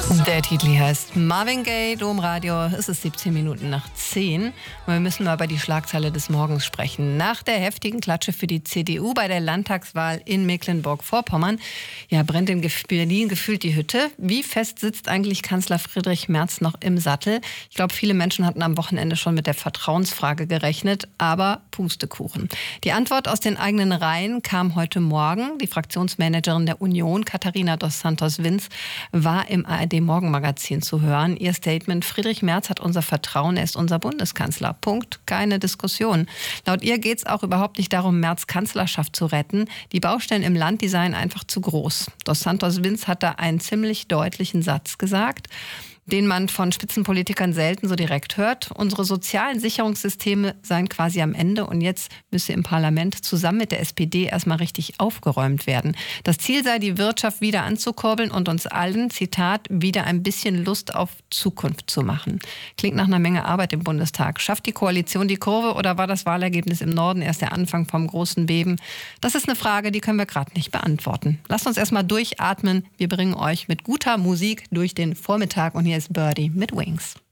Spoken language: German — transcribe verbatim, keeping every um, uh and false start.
Der Titel heißt Marvin Gaye, Domradio. Es ist siebzehn Minuten nach zehn. Und wir müssen mal über die Schlagzeile des Morgens sprechen. Nach der heftigen Klatsche für die C D U bei der Landtagswahl in Mecklenburg-Vorpommern, ja, brennt in Berlin gefühlt die Hütte. Wie fest sitzt eigentlich Kanzler Friedrich Merz noch im Sattel? Ich glaube, viele Menschen hatten am Wochenende schon mit der Vertrauensfrage gerechnet, aber Pustekuchen. Die Antwort aus den eigenen Reihen kam heute Morgen. Die Fraktionsmanagerin der Union, Katharina dos Santos-Vinz, war im A R D-Morgenmagazin zu hören. Ihr Statement: Friedrich Merz hat unser Vertrauen, er ist unser Bundeskanzler. Punkt. Keine Diskussion. Laut ihr geht es auch überhaupt nicht darum, Merz Kanzlerschaft zu retten. Die Baustellen im Land, die seien einfach zu groß. Dos Santos-Vinz hat da einen ziemlich deutlichen Satz gesagt, den man von Spitzenpolitikern selten so direkt hört. Unsere sozialen Sicherungssysteme seien quasi am Ende und jetzt müsse im Parlament zusammen mit der S P D erstmal richtig aufgeräumt werden. Das Ziel sei, die Wirtschaft wieder anzukurbeln und uns allen, Zitat, wieder ein bisschen Lust auf Zukunft zu machen. Klingt nach einer Menge Arbeit im Bundestag. Schafft die Koalition die Kurve oder war das Wahlergebnis im Norden erst der Anfang vom großen Beben? Das ist eine Frage, die können wir gerade nicht beantworten. Lasst uns erstmal durchatmen. Wir bringen euch mit guter Musik durch den Vormittag und hier ist Birdie mit Wings.